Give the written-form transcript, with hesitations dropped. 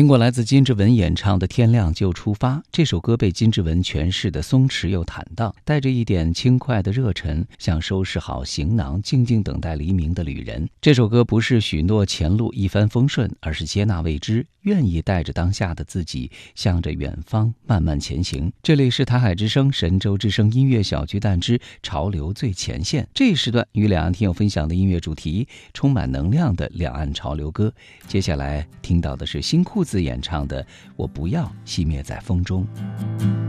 听过来自金志文演唱的《天亮就出发》，这首歌被金志文诠释的松弛又坦荡，带着一点轻快的热忱，像收拾好行囊静静等待黎明的旅人。这首歌不是许诺前路一帆风顺，而是接纳未知，愿意带着当下的自己向着远方慢慢前行。这里是台海之声神州之声音乐小巨蛋之潮流最前线，这一时段与两岸听友分享的音乐主题充满能量的两岸潮流歌。接下来听到的是新裤子演唱的《我不要熄灭在风中》。